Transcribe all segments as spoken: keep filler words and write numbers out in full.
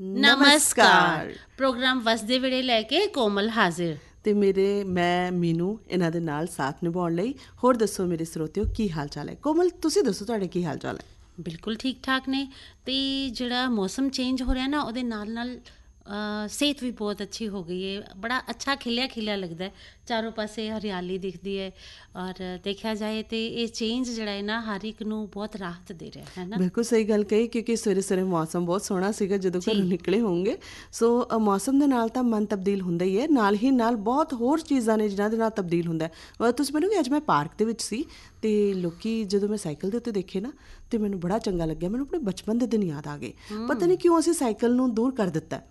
ਨਮਸਕਾਰ। ਪ੍ਰੋਗਰਾਮ ਵਸਦੇ ਵੇਲੇ ਲੈ ਕੇ ਕੋਮਲ ਹਾਜ਼ਰ ਤੇ ਮੇਰੇ ਮੈਂ ਮੀਨੂ ਇਹਨਾਂ ਦੇ ਨਾਲ ਸਾਥ ਨਿਭਾਉਣ ਲਈ। ਹੋਰ ਦੱਸੋ ਮੇਰੇ ਸਰੋਤਿਓ, ਕੀ ਹਾਲ ਚਾਲ ਹੈ? ਕੋਮਲ ਤੁਸੀਂ ਦੱਸੋ, ਤੁਹਾਡੇ ਕੀ ਹਾਲ ਚਾਲ ਹੈ? ਬਿਲਕੁਲ ਠੀਕ ਠਾਕ ਨੇ। ਅਤੇ ਜਿਹੜਾ ਮੌਸਮ ਚੇਂਜ ਹੋ ਰਿਹਾ ਨਾ, ਉਹਦੇ ਨਾਲ ਨਾਲ ਸਿਹਤ ਵੀ ਬਹੁਤ ਅੱਛੀ ਹੋ ਗਈ ਹੈ। ਬੜਾ ਅੱਛਾ ਖਿਲਿਆ ਖਿਲਿਆ ਲੱਗਦਾ ਹੈ, ਚਾਰੋਂ ਪਾਸੇ ਹਰਿਆਲੀ ਦਿਖਦੀ ਹੈ। ਔਰ ਦੇਖਿਆ ਜਾਏ ਤਾਂ ਇਹ ਚੇਂਜ ਜਿਹੜਾ ਹੈ ਨਾ, ਹਰ ਇੱਕ ਨੂੰ ਬਹੁਤ ਰਾਹਤ ਦੇ ਰਿਹਾ ਹੈ ਨਾ। ਬਿਲਕੁਲ ਸਹੀ ਗੱਲ ਕਹੀ, ਕਿਉਂਕਿ ਸਵੇਰੇ ਸਵੇਰੇ ਮੌਸਮ ਬਹੁਤ ਸੋਹਣਾ ਸੀਗਾ ਜਦੋਂ ਘਰੋਂ ਨਿਕਲੇ ਹੋਣਗੇ। ਸੋ ਮੌਸਮ ਦੇ ਨਾਲ ਤਾਂ ਮਨ ਤਬਦੀਲ ਹੁੰਦਾ ਹੀ ਹੈ, ਨਾਲ ਹੀ ਨਾਲ ਬਹੁਤ ਹੋਰ ਚੀਜ਼ਾਂ ਨੇ ਜਿਨ੍ਹਾਂ ਦੇ ਨਾਲ ਤਬਦੀਲ ਹੁੰਦਾ ਹੈ। ਤੁਸੀਂ ਮੰਨੋਗੇ, ਅੱਜ ਮੈਂ ਪਾਰਕ ਦੇ ਵਿੱਚ ਸੀ ਅਤੇ ਲੋਕ ਜਦੋਂ ਮੈਂ ਸਾਈਕਲ ਦੇ ਉੱਤੇ ਦੇਖੇ ਨਾ, ਅਤੇ ਮੈਨੂੰ ਬੜਾ ਚੰਗਾ ਲੱਗਿਆ। ਮੈਨੂੰ ਆਪਣੇ ਬਚਪਨ ਦੇ ਦਿਨ ਯਾਦ ਆ ਗਏ। ਪਤਾ ਨਹੀਂ ਕਿਉਂ ਅਸੀਂ ਸਾਈਕਲ ਨੂੰ ਦੂਰ ਕਰ ਦਿੱਤਾ।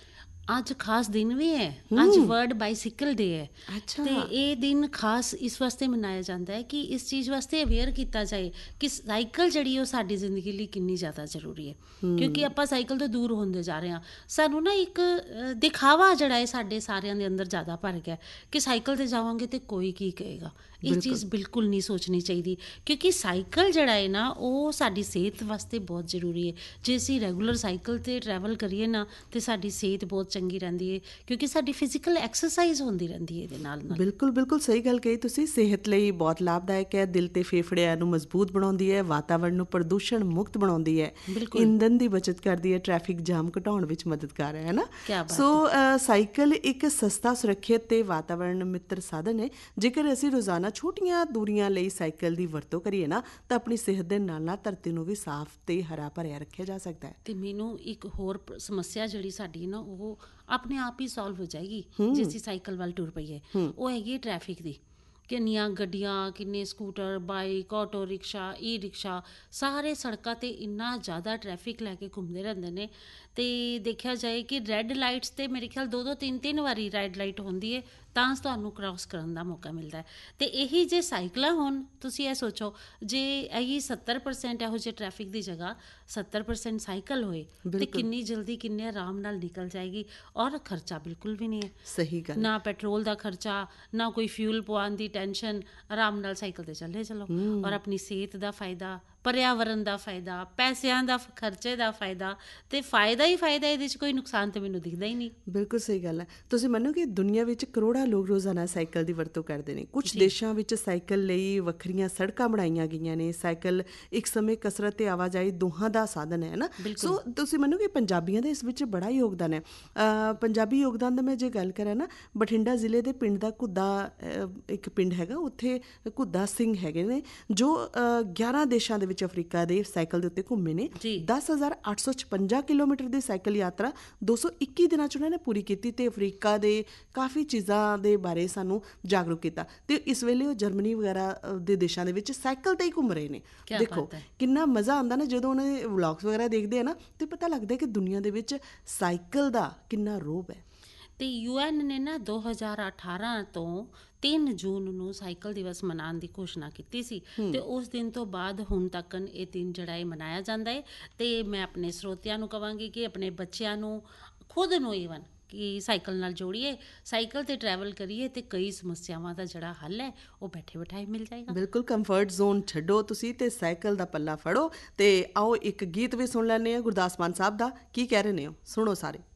ਅੱਜ ਖਾਸ ਦਿਨ ਵੀ ਹੈ, ਅੱਜ ਵਰਲਡ ਬਾਈਸਿਕਲ ਡੇ ਹੈ। ਅੱਛਾ। ਅਤੇ ਇਹ ਦਿਨ ਖਾਸ ਇਸ ਵਾਸਤੇ ਮਨਾਇਆ ਜਾਂਦਾ ਹੈ ਕਿ ਇਸ ਚੀਜ਼ ਵਾਸਤੇ ਅਵੇਅਰ ਕੀਤਾ ਜਾਏ ਕਿ ਸਾਈਕਲ ਜਿਹੜੀ ਉਹ ਸਾਡੀ ਜ਼ਿੰਦਗੀ ਲਈ ਕਿੰਨੀ ਜ਼ਿਆਦਾ ਜ਼ਰੂਰੀ ਹੈ। ਕਿਉਂਕਿ ਆਪਾਂ ਸਾਈਕਲ ਤੋਂ ਦੂਰ ਹੁੰਦੇ ਜਾ ਰਹੇ ਹਾਂ। ਸਾਨੂੰ ਨਾ ਇੱਕ ਦਿਖਾਵਾ ਜਿਹੜਾ ਹੈ ਸਾਡੇ ਸਾਰਿਆਂ ਦੇ ਅੰਦਰ ਜ਼ਿਆਦਾ ਭਰ ਗਿਆ ਕਿ ਸਾਈਕਲ 'ਤੇ ਜਾਵਾਂਗੇ ਤਾਂ ਕੋਈ ਕੀ ਕਹੇਗਾ। ਇਹ ਚੀਜ਼ ਬਿਲਕੁਲ ਨਹੀਂ ਸੋਚਣੀ ਚਾਹੀਦੀ, ਕਿਉਂਕਿ ਸਾਈਕਲ ਜਿਹੜਾ ਹੈ ਨਾ, ਉਹ ਸਾਡੀ ਸਿਹਤ ਵਾਸਤੇ ਬਹੁਤ ਜ਼ਰੂਰੀ ਹੈ। ਜੇ ਅਸੀਂ ਰੈਗੂਲਰ ਸਾਈਕਲ 'ਤੇ ਟਰੈਵਲ ਕਰੀਏ ਨਾ, ਤਾਂ ਸਾਡੀ ਸਿਹਤ ਬਹੁਤ ਚੰਗੀ ਰਹਿੰਦੀ ਹੈ, ਕਿਉਂਕਿ ਸਾਡੀ ਫਿਜ਼ੀਕਲ ਐਕਸਰਸਾਈਜ਼ ਹੁੰਦੀ ਰਹਿੰਦੀ ਹੈ ਇਹਦੇ ਨਾਲ ਨਾਲ। ਬਿਲਕੁਲ ਬਿਲਕੁਲ ਸਹੀ ਗੱਲ ਕਹੀ ਤੁਸੀਂ। ਸਿਹਤ ਲਈ ਬਹੁਤ ਲਾਭਦਾਇਕ ਹੈ, ਦਿਲ ਤੇ ਫੇਫੜਿਆਂ ਨੂੰ ਮਜ਼ਬੂਤ ਬਣਾਉਂਦੀ ਹੈ, ਵਾਤਾਵਰਣ ਨੂੰ ਪ੍ਰਦੂਸ਼ਣ ਮੁਕਤ ਬਣਾਉਂਦੀ ਹੈ, ਇੰਧਨ ਦੀ ਬਚਤ ਕਰਦੀ ਹੈ, ਟ੍ਰੈਫਿਕ ਜਾਮ ਘਟਾਉਣ ਵਿੱਚ ਮਦਦਗਾਰ ਹੈ ਨਾ। ਸੋ ਸਾਈਕਲ ਇੱਕ ਸਸਤਾ, ਸੁਰੱਖਿਅਤ ਤੇ ਵਾਤਾਵਰਣ ਮਿੱਤਰ ਸਾਧਨ ਹੈ। ਜੇਕਰ ਅਸੀਂ ਰੋਜ਼ਾਨਾ ਛੋਟੀਆਂ ਦੂਰੀਆਂ ਲਈ ਸਾਈਕਲ ਦੀ ਵਰਤੋਂ ਕਰੀਏ ਨਾ, ਤਾਂ ਆਪਣੀ ਸਿਹਤ ਦੇ ਨਾਲ ਨਾਲ ਧਰਤੀ ਨੂੰ ਵੀ ਸਾਫ਼ ਤੇ ਹਰਾ ਭਰਿਆ ਰੱਖਿਆ ਜਾ ਸਕਦਾ ਹੈ। ਤੇ ਮੈਨੂੰ ਇੱਕ ਹੋਰ ਸਮੱਸਿਆ ਜਿਹੜੀ ਸਾਡੀ ਨਾ, ਉਹ ਆਪਣੇ ਆਪ ਹੀ ਸੋਲਵ ਹੋ ਜਾਏਗੀ ਜੇ ਅਸੀਂ ਸਾਈਕਲ ਵੱਲ ਟੁਰ ਪਈਏ। ਉਹ ਹੈਗੀ ਹੈ ਟ੍ਰੈਫਿਕ ਦੀ। ਕਿੰਨੀਆਂ ਗੱਡੀਆਂ, ਕਿੰਨੇ ਸਕੂਟਰ, ਬਾਈਕ, ਆਟੋ ਰਿਕਸ਼ਾ, ਈ ਰਿਕਸ਼ਾ, ਸਾਰੇ ਸੜਕਾਂ 'ਤੇ ਇੰਨਾ ਜ਼ਿਆਦਾ ਟ੍ਰੈਫਿਕ ਲੈ ਕੇ ਘੁੰਮਦੇ ਰਹਿੰਦੇ ਨੇ। ਅਤੇ ਦੇਖਿਆ ਜਾਏ ਕਿ ਰੈੱਡ ਲਾਈਟਸ 'ਤੇ ਮੇਰੇ ਖਿਆਲ ਦੋ ਦੋ ਤਿੰਨ ਤਿੰਨ ਵਾਰੀ ਰੈੱਡ ਲਾਈਟ ਹੁੰਦੀ ਹੈ, ਤਾਂ ਤੁਹਾਨੂੰ ਕ੍ਰਾਸ ਕਰਨ ਦਾ ਮੌਕਾ ਮਿਲਦਾ ਹੈ। ਅਤੇ ਇਹੀ ਜੇ ਸਾਈਕਲਾਂ ਹੋਣ, ਤੁਸੀਂ ਇਹ ਸੋਚੋ, ਜੇ ਇਹੀ ਸੱਤਰ ਪਰਸੈਂਟ ਇਹੋ ਜਿਹੇ ਟ੍ਰੈਫਿਕ ਦੀ ਜਗ੍ਹਾ ਸੱਤਰ ਪਰਸੈਂਟ ਸਾਈਕਲ ਹੋਏ, ਅਤੇ ਕਿੰਨੀ ਜਲਦੀ ਕਿੰਨੇ ਆਰਾਮ ਨਾਲ ਨਿਕਲ ਜਾਏਗੀ। ਔਰ ਖਰਚਾ ਬਿਲਕੁਲ ਵੀ ਨਹੀਂ ਹੈ। ਸਹੀ ਗੱਲ। ਨਾ ਪੈਟਰੋਲ ਦਾ ਖਰਚਾ, ਨਾ ਕੋਈ ਫਿਊਲ ਪਵਾਉਣ ਦੀ ਟੈਨਸ਼ਨ। ਆਰਾਮ ਨਾਲ ਸਾਈਕਲ 'ਤੇ ਚੱਲੇ ਚਲੋ, ਔਰ ਆਪਣੀ ਸਿਹਤ ਦਾ ਫਾਇਦਾ, ਪਰਿਆਵਰਨ ਦਾ ਫਾਇਦਾ, ਪੈਸਿਆਂ ਦਾ ਖਰਚੇ ਦਾ ਫਾਇਦਾ, ਅਤੇ ਫਾਇਦਾ ਹੀ ਫਾਇਦਾ। ਇਹਦੇ 'ਚ ਕੋਈ ਨੁਕਸਾਨ ਤਾਂ ਮੈਨੂੰ ਦਿਖਦਾ ਹੀ ਨਹੀਂ। ਬਿਲਕੁਲ ਸਹੀ ਗੱਲ ਹੈ। ਤੁਸੀਂ ਮੰਨੋਗੇ, ਦੁਨੀਆ ਵਿੱਚ ਕਰੋੜਾਂ ਲੋਕ ਰੋਜ਼ਾਨਾ ਸਾਈਕਲ ਦੀ ਵਰਤੋਂ ਕਰਦੇ ਨੇ। ਕੁਛ ਦੇਸ਼ਾਂ ਵਿੱਚ ਸਾਈਕਲ ਲਈ ਵੱਖਰੀਆਂ ਸੜਕਾਂ ਬਣਾਈਆਂ ਗਈਆਂ ਨੇ। ਸਾਈਕਲ ਇੱਕ ਸਮੇਂ ਕਸਰਤ ਤੇ ਆਵਾਜਾਈ ਦੋਹਾਂ ਦਾ ਸਾਧਨ ਹੈ ਨਾ। ਸੋ ਤੁਸੀਂ ਮੰਨੋਗੇ, ਪੰਜਾਬੀਆਂ ਦਾ ਇਸ ਵਿੱਚ ਬੜਾ ਯੋਗਦਾਨ ਹੈ। ਪੰਜਾਬੀ ਯੋਗਦਾਨ ਦਾ ਮੈਂ ਜੇ ਗੱਲ ਕਰਾਂ ਨਾ, ਬਠਿੰਡਾ ਜ਼ਿਲ੍ਹੇ ਦੇ ਪਿੰਡ ਦਾ ਘੁੱਦਾ ਇੱਕ ਪਿੰਡ ਹੈਗਾ, ਉੱਥੇ ਘੁੱਦਾ ਸਿੰਘ ਹੈਗੇ ਨੇ, ਜੋ ਗਿਆਰਾਂ ਦੇਸ਼ਾਂ ਦੇ ਵਿੱਚ ਅਫਰੀਕਾ ਦੇ ਸਾਈਕਲ ਦੇ ਉੱਤੇ ਘੁੰਮੇ ਨੇ। ਦਸ ਹਜ਼ਾਰ ਅੱਠ ਸੌ ਛਪੰਜਾ ਕਿਲੋਮੀਟਰ ਦੀ ਸਾਈਕਲ ਯਾਤਰਾ ਦੋ ਸੌ ਇੱਕੀ ਦਿਨਾਂ 'ਚ ਉਹਨਾਂ ਨੇ ਪੂਰੀ ਕੀਤੀ, ਅਤੇ ਅਫਰੀਕਾ ਦੇ ਕਾਫੀ ਚੀਜ਼ਾਂ ਦੇ ਬਾਰੇ ਸਾਨੂੰ ਜਾਗਰੂਕ ਕੀਤਾ। ਅਤੇ ਇਸ ਵੇਲੇ ਉਹ ਜਰਮਨੀ ਵਗੈਰਾ ਦੇ ਦੇਸ਼ਾਂ ਦੇ ਵਿੱਚ ਸਾਈਕਲ 'ਤੇ ਹੀ ਘੁੰਮ ਰਹੇ ਨੇ। ਦੇਖੋ ਕਿੰਨਾ ਮਜ਼ਾ ਆਉਂਦਾ ਨਾ ਜਦੋਂ ਉਹਨਾਂ ਦੇ ਵਲੌਗਸ ਵਗੈਰਾ ਦੇਖਦੇ ਆ ਨਾ, ਅਤੇ ਪਤਾ ਲੱਗਦਾ ਕਿ ਦੁਨੀਆ ਦੇ ਵਿੱਚ ਸਾਈਕਲ ਦਾ ਕਿੰਨਾ ਰੋਹਬ ਹੈ। ਅਤੇ ਯੂ ਐਨ ਨੇ ਨਾ ਦੋ ਹਜ਼ਾਰ ਅਠਾਰਾਂ ਤੋਂ ਤਿੰਨ ਜੂਨ ਨੂੰ ਸਾਈਕਲ ਦਿਵਸ ਮਨਾਉਣ ਦੀ ਘੋਸ਼ਣਾ ਕੀਤੀ ਸੀ, ਅਤੇ ਉਸ ਦਿਨ ਤੋਂ ਬਾਅਦ ਹੁਣ ਤੱਕ ਇਹ ਦਿਨ ਜਿਹੜਾ ਹੈ ਮਨਾਇਆ ਜਾਂਦਾ ਹੈ। ਅਤੇ ਮੈਂ ਆਪਣੇ ਸਰੋਤਿਆਂ ਨੂੰ ਕਹਾਂਗੀ ਕਿ ਆਪਣੇ ਬੱਚਿਆਂ ਨੂੰ, ਖੁਦ ਨੂੰ ਈਵਨ, ਕਿ ਸਾਈਕਲ ਨਾਲ ਜੋੜੀਏ, ਸਾਈਕਲ 'ਤੇ ਟਰੈਵਲ ਕਰੀਏ, ਅਤੇ ਕਈ ਸਮੱਸਿਆਵਾਂ ਦਾ ਜਿਹੜਾ ਹੱਲ ਹੈ ਉਹ ਬੈਠੇ ਬਿਠਾਏ ਮਿਲ ਜਾਏਗਾ। ਬਿਲਕੁਲ ਕੰਫਰਟ ਜ਼ੋਨ ਛੱਡੋ ਤੁਸੀਂ, ਅਤੇ ਸਾਈਕਲ ਦਾ ਪੱਲਾ ਫੜੋ। ਅਤੇ ਆਓ ਇੱਕ ਗੀਤ ਵੀ ਸੁਣ ਲੈਂਦੇ ਹਾਂ ਗੁਰਦਾਸ ਮਾਨ ਸਾਹਿਬ ਦਾ। ਕੀ ਕਹਿ ਰਹੇ ਨੇ ਹੋ, ਸੁਣੋ ਸਾਰੇ।